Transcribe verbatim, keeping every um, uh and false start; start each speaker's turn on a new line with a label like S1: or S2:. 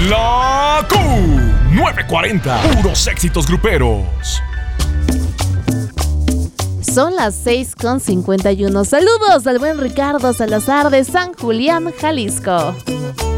S1: La Q novecientos cuarenta, puros éxitos gruperos.
S2: Son las seis con cincuenta y uno. Saludos al buen Ricardo Salazar de San Julián, Jalisco.